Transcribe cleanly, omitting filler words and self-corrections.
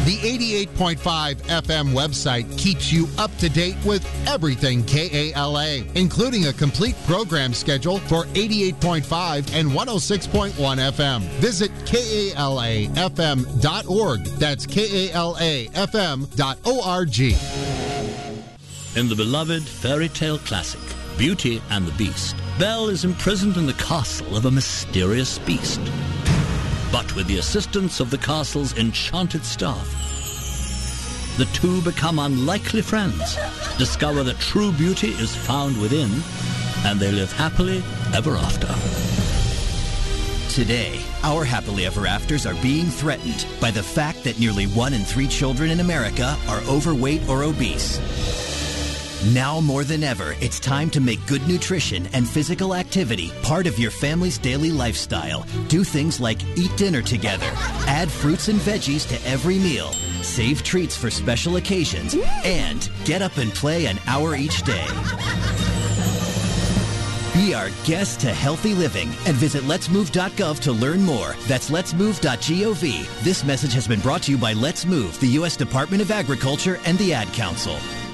The 88.5 FM website keeps you up to date with everything KALA, including a complete program schedule for 88.5 and 106.1 FM. Visit KALAFM.org. That's KALAFM.org. In the beloved fairy tale classic, Beauty and the Beast, Belle is imprisoned in the castle of a mysterious beast. But with the assistance of the castle's enchanted staff, the two become unlikely friends, discover that true beauty is found within, and they live happily ever after. Today, our happily ever afters are being threatened by the fact that nearly 1 in 3 children in America are overweight or obese. Now more than ever, it's time to make good nutrition and physical activity part of your family's daily lifestyle. Do things like eat dinner together, add fruits and veggies to every meal, save treats for special occasions, and get up and play an hour each day. Be our guest to healthy living and visit letsmove.gov to learn more. That's letsmove.gov. This message has been brought to you by Let's Move, the U.S. Department of Agriculture, and the Ad Council.